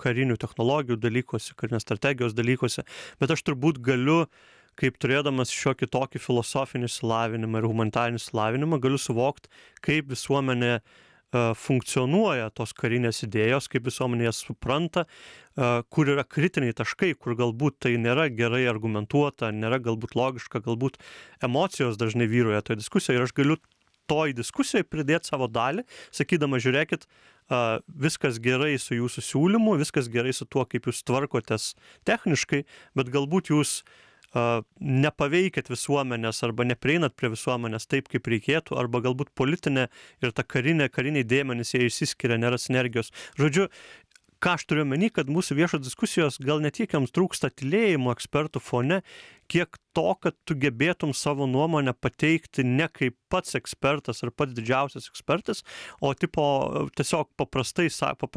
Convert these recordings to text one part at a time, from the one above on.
karinių technologijų dalykuose, karinės strategijos dalykuose, bet aš turbūt galiu, kaip turėdamas šiokį tokį filosofinį išsilavinimą ir humanitarinį išsilavinimą, galiu suvokti, kaip visuomenė funkcionuoja tos karinės idėjos, kaip visuomenė jas supranta, kur yra kritiniai taškai, kur galbūt tai nėra gerai argumentuota, nėra galbūt logiška, galbūt emocijos dažnai vyruoja toje diskusijoje ir aš galiu toj diskusijai pridėti savo dalį, sakydama, žiūrėkit, viskas gerai su jūsų siūlymu, viskas gerai su tuo, kaip jūs tvarkotės techniškai, bet galbūt jūs nepaveikėt visuomenės arba neprieinat prie visuomenės taip, kaip reikėtų, arba galbūt politinė ir ta kariniai dėmenys, jie išsiskiria, nėra sinergijos. Žodžiu, ką aš turiu omeny, kad mūsų viešos diskusijos gal ne tiek jiems trūksta tylėjimo ekspertų fone, kiek to, kad tu gebėtum savo nuomonę pateikti ne kaip pats ekspertas ar pats didžiausias ekspertas, o tiesiog paprastai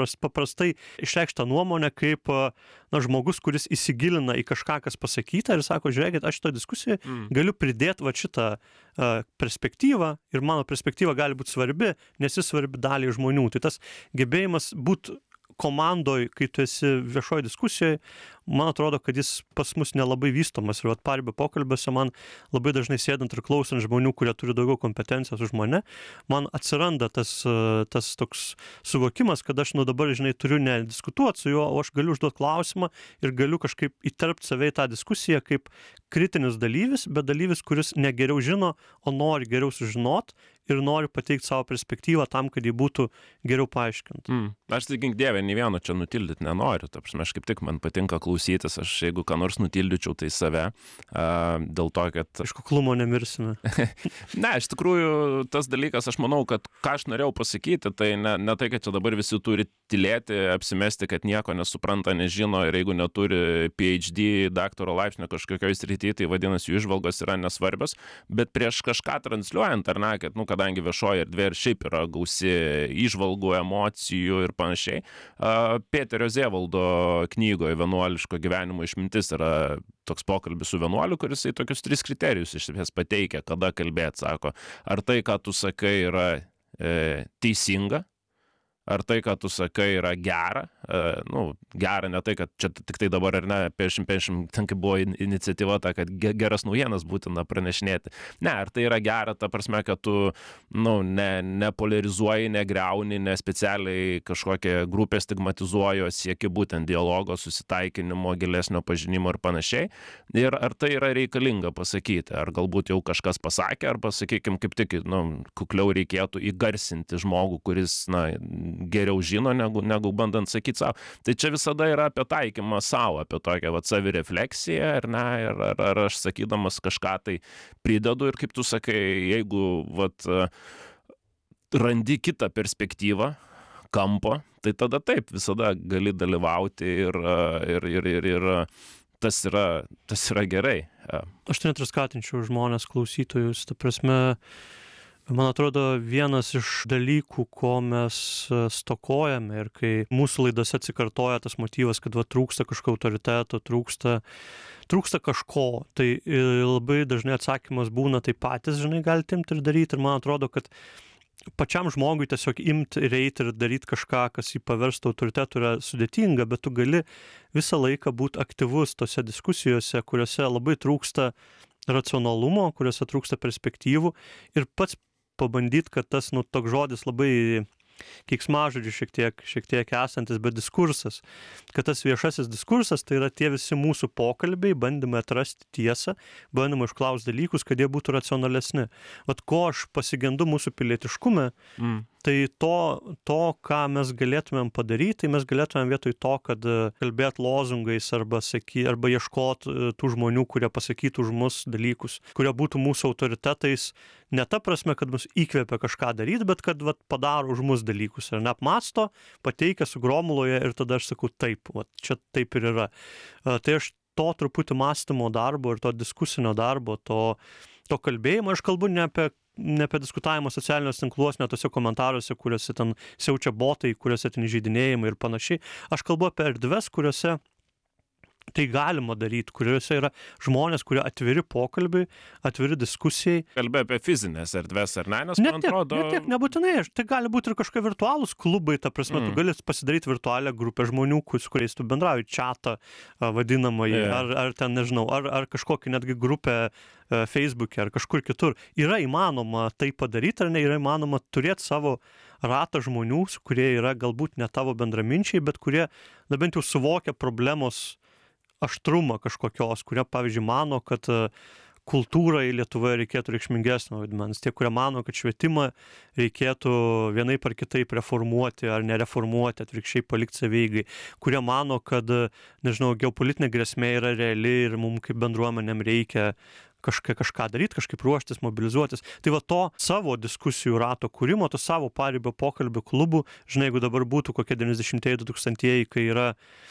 išreikštą nuomonę kaip žmogus, kuris įsigilina į kažką, kas pasakyta ir sako, žiūrėkit, aš šitą diskusiją galiu pridėti šitą perspektyvą ir mano perspektyva gali būti svarbi, nes jis svarbi daliai žmonių. Tai tas gebėjimas būti komandoj, kai tu esi viešoje diskusijoje, man atrodo, kad jis pas mus nelabai vystomas. Ir paribio pokalbiuose man labai dažnai sėdant ir klausant žmonių, kurie turi daugiau kompetencijos už mane, man atsiranda tas toks suvokimas, kad aš dabar, turiu nediskutuoti su juo, o aš galiu užduoti klausimą ir galiu kažkaip įterpti save į tą diskusiją kaip kritinis dalyvis, bet dalyvis, kuris ne geriau žino, o nori geriau sužinoti ir nori pateikti savo perspektyvą tam, kad jį būtų geriau paaiškinti. Aš tai gink dievė, nei vieno čia nutildyti nenoriu. Aš kaip tik man patinka klausytis, aš jeigu ką nors nutildyčiau, tai save. Dėl to, kad... Iš kuklumo nemirsime. Ne, iš tikrųjų, tas dalykas, aš manau, kad ką aš norėjau pasakyti, tai ne tai, kad čia dabar visi turi tylėti, apsimesti, kad nieko nesupranta, nežino ir jeigu neturi PhD, daktaro laipsnio kažkokioj srity, tai vadinasi, jų įžvalgos yra nesvarbios, bet prieš kažką transliuojant, ar ne, kad, kadangi viešoji erdvė ir šiaip yra gausi įžvalgų, emocijų ir panašiai, Pėterio Zėvaldo knygoje Vienuoliško gyvenimo išmintis yra toks pokalbis su vienuoliu, kuris tokius 3 kriterijus iš esmės pateikia, kada kalbėti, sako, ar tai, ką tu sakai, yra teisinga, ar tai, ką tu sakai, yra gera, gera ne tai, kad čia tik tai dabar ar ne, 50, ten kaip buvo iniciatyva ta, kad geras naujienas būtina pranešinėti. Ne, ar tai yra gera, ta prasme, kad tu, nepolarizuoji, negriauni, nespecialiai kažkokią grupę stigmatizuoji, o sieki būtent dialogo, susitaikinimo, gilesnio pažinimo ir panašiai. Ir ar tai yra reikalinga pasakyti, ar galbūt jau kažkas pasakė, arba, sakykime, kaip tik, kukliau reikėtų įgarsinti žmogų, kuris, geriau žino, negu bandant sakyti savo. Tai čia visada yra apie taikymą savo, apie tokią savirefleksiją, ar aš sakydamas kažką tai pridedu ir kaip tu sakai, jeigu randi kitą perspektyvą, kampo, tai tada taip, visada gali dalyvauti ir tas yra gerai. Aš tai net ir skatinčiau žmonės, klausytojus, ta prasme, man atrodo, vienas iš dalykų, ko mes stokojame ir kai mūsų laidose atsikartoja tas motyvas, kad trūksta kažko autoriteto, trūksta kažko, tai labai dažnai atsakymas būna, tai patys, galite imti ir daryti. Ir man atrodo, kad pačiam žmogui tiesiog imti ir eiti ir daryti kažką, kas jį paverstų autoritetu, yra sudėtinga, bet tu gali visą laiką būti aktyvus tose diskusijose, kuriuose labai trūksta racionalumo, kuriuose trūksta perspektyvų ir pats pabandyti, kad tas, toks žodis labai keiksmažodžių šiek tiek esantis, bet diskursas, kad tas viešasis diskursas, tai yra tie visi mūsų pokalbiai, bandymai atrasti tiesą, bandymai išklausti dalykus, kad jie būtų racionalesni. Ko aš pasigendu mūsų pilietiškume, tai to, ką mes galėtumėm padaryti, tai mes galėtumėm vietoj to, kad kalbėt lozungais arba ieškot tų žmonių, kurie pasakytų už mus dalykus, kurie būtų mūsų autoritetais, ne ta prasme, kad mus įkvėpia kažką daryti, bet kad padaro už mus dalykus ir neapmasto, pateikia sugromuloje ir tada aš sakau taip, čia taip ir yra. Tai aš to truputį mąstymo darbo ir to diskusinio darbo, to kalbėjimo, aš kalbu ne apie diskutavimo socialiniuose tinkluose, ne tose komentaruose, kuriuose ten siaučia botai, kuriuose ten įžeidinėjimai ir panašiai. Aš kalbu apie erdves, kuriuose tai galima daryti, kuriuose yra žmonės, kurie atviri pokalbiai, atviri diskusijai. Kalbė apie fizinės erdvės, ar ne? Nes, man atrodo... Ne tiek, nebūtinai. Tai gali būti ir kažkokie virtualūs klubai, ta prasme, tu gali pasidaryti virtualią grupę žmonių, su kuriais tu bendrauji, chatą vadinamąjį, ar ten, nežinau, ar kažkokį netgi grupę Facebook'e, ar kažkur kitur. Yra įmanoma tai padaryti, ar ne, yra įmanoma turėti savo ratą žmonių, kurie yra galbūt ne tavo bendraminčiai, bet kurie, na bent jau suvokia problemos aštrumą kažkokios, kurie, pavyzdžiui, mano, kad kultūrai Lietuvoje reikėtų reikšmingesnio vaidmens. Tie, kurie mano, kad švietimą reikėtų vienaip ar kitaip reformuoti ar nereformuoti, atvirkščiai palikti savieigai. Kurie mano, kad, nežinau, geopolitinė grėsmė yra reali ir mums kaip bendruomenėm reikia kažką daryti, kažkaip ruoštis, mobilizuotis. Tai va to savo diskusijų rato kūrimo, to savo paribio pokalbių klubų, žinai, jeigu dabar būtų kokie 90-ieji, 2000-ieji, kai yra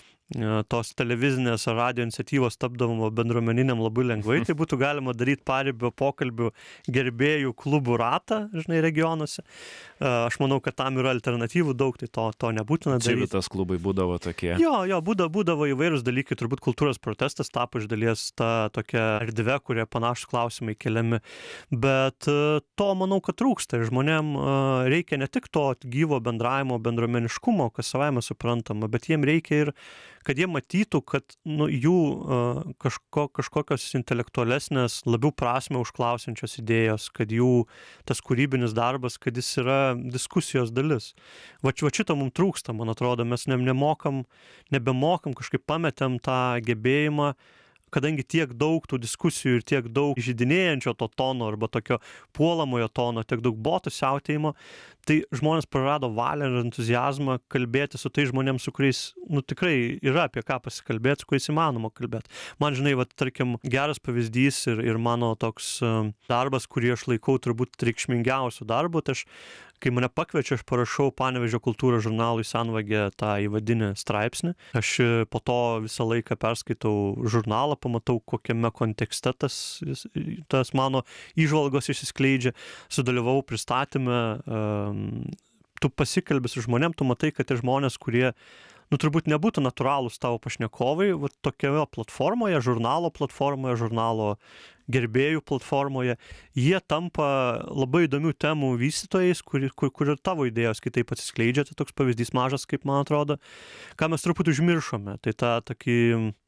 tos televizinės ar radio iniciatyvos tapdavo bendruomeniniam labai lengvai, tai būtų galima daryti paribio pokalbių gerbėjų klubų ratą, žinai, regionuose. Aš manau, kad tam yra alternatyvų daug, tai to nebūtina daryti. Civitas klubai būdavo tokie. Jo, būdavo įvairūs dalykai, turbūt kultūros protestas tapo iš dalies ta tokia erdvė, kurie panašus klausimai keliami, bet to manau, kad trūksta. Žmonėm reikia ne tik to gyvo bendravimo, bendruomeniškumo, kas savaime suprantama, bet jiem reikia ir kad jie matytų, kad jų kažkokios intelektualesnės, labiau prasmę užklausiančios idėjos, kad jų tas kūrybinis darbas, kad jis yra diskusijos dalis. Va šito mums trūksta, man atrodo, mes nebemokam, kažkaip pametėm tą gebėjimą, kadangi tiek daug tų diskusijų ir tiek daug židinėjančio to tono arba tokio puolamojo tono, tiek daug botų siautėjimo, tai žmonės prarado valią ir entuziazmą kalbėti su tais žmonėms, su kuriais, tikrai yra apie ką pasikalbėti, su kuriais įmanoma kalbėti. Man, žinai, tarkim, geras pavyzdys ir mano toks darbas, kurį aš laikau turbūt reikšmingiausių darbų, tai kai mane pakviečia, aš parašau Panevėžio kultūros žurnalui Senvagė tą įvadinį straipsnį. Aš po to visą laiką perskaitau žurnalą, pamatau, kokiame kontekste tas mano įžvalgos išsiskleidžia. Sudalyvau pristatyme, tu pasikalbi su žmonėm, tu matai, kad tie žmonės, kurie turbūt nebūtų natūralūs tavo pašnekovai, tokioje platformoje, žurnalo gerbėjų platformoje, jie tampa labai įdomių temų vystytojais, kur ir tavo idėjos kitaip atsiskleidžia. Tai toks pavyzdys mažas, kaip man atrodo, ką mes truputį užmiršome. Tai ta tokį,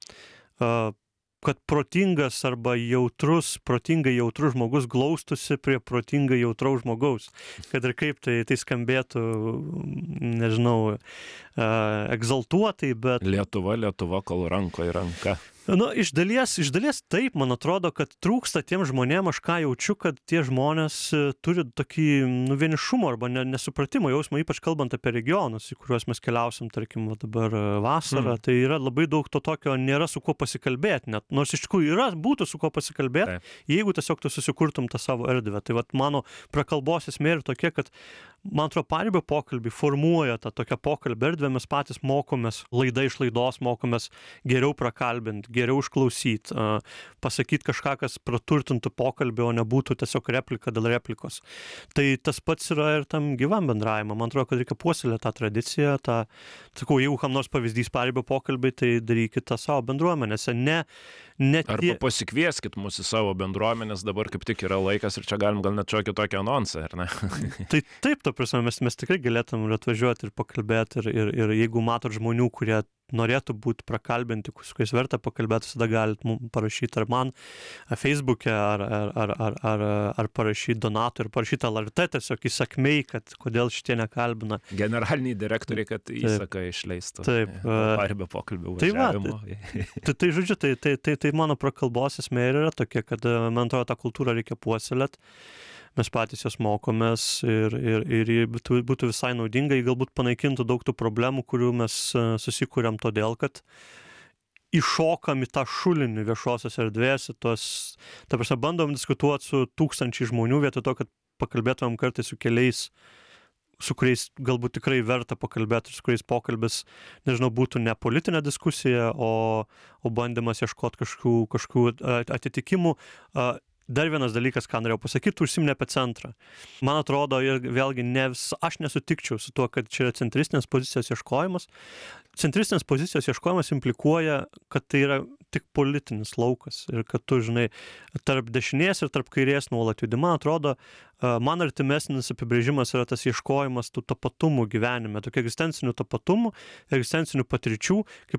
kad protingas arba protingai jautrus žmogus glaustusi prie protingai jautraus žmogaus. Kad ir kaip tai skambėtų, nežinau, egzaltuotai, bet... Lietuva, kol rankoje ranka. Iš dalies taip, man atrodo, kad trūksta tiem žmonėm, aš ką jaučiu, kad tie žmonės turi tokį vienišumo arba nesupratimo jausmą, ypač kalbant apie regionus, į kuriuos mes keliausim, tarkim, dabar vasarą, tai yra labai daug to tokio, nėra su kuo pasikalbėti, net, nors iš tikrųjų būtų su kuo pasikalbėti, jeigu tiesiog tu susikurtum tą savo erdvę. Tai mano prakalbos esmė yra tokia, kad man atrodo, paribio pokalbį formuoja tą tokią pokalbį erdvę, mes patys mokomės, laida iš laidos mokomės geriau prakalbinti, geriau išklausyti, pasakyti kažką, kas praturtintų pokalbį, o nebūtų tiesiog replika dėl replikos. Tai tas pats yra ir tam gyvam bendravimą. Man atrodo, kad reikia puoselėti tą tradiciją, sakau, jeigu kam nors pavyzdys paribio pokalbį, tai darykite tą savo bendruomenėse. Arba pasikvieskit mus į savo bendruomenės, dabar kaip tik yra laikas ir čia galim gal net šiokį tokį anonsą, ar ne? Tai taip, ta prasme, mes tikrai galėtum atvažiuoti ir pakalbėti ir jeigu matot žmonių, kurie norėtų būti prakalbinti, su kuriais verta pakalbėti, tada galite mums parašyti ar man Facebook'e, ar parašyti Donatui, ar parašyti LRT, tiesiog įsakmei, kad kodėl šitie nekalbina. Generaliniai direktoriai, kad įsaką išleistų. Taip. Paribio pokalbių važiavimo. Tai žodžiu, tai mano prakalbos esmė yra tokia, kad man atrodo, tą kultūrą reikia puoselėti. Mes patys jos mokomės ir būtų visai naudinga, galbūt panaikintų daug tų problemų, kurių mes susikūrėm todėl, kad įšokam į tą šulinį viešosios erdvės, ta prasme, bandom diskutuoti su tūkstančiai žmonių, vietoj to, kad pakalbėtumėm kartais su keliais, su kuriais galbūt tikrai verta pakalbėti, su kuriais pokalbis, nežinau, būtų ne politinė diskusija, o bandymas ieškoti kažkokių atitikimų. Dar vienas dalykas, ką norėjau pasakyti, tu užsiminė apie centrą. Man atrodo, ir vėlgi aš nesutikčiau su tuo, kad čia yra centristinės pozicijos ieškojimas. Centristinės pozicijos ieškojimas implikuoja, kad tai yra tik politinis laukas ir kad tu, žinai, tarp dešinės ir tarp kairės nuolat judi. Man atrodo, man artimesnis apibrėžimas yra tas ieškojimas tų tapatumų gyvenime, tokių egzistencinių tapatumų, egzistencinių patirčių, kaip